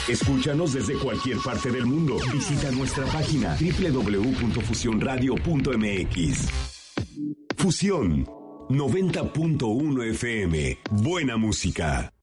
Escúchanos desde cualquier parte del mundo. Visita nuestra página www.fusionradio.mx. Fusión 90.1 FM. Buena música.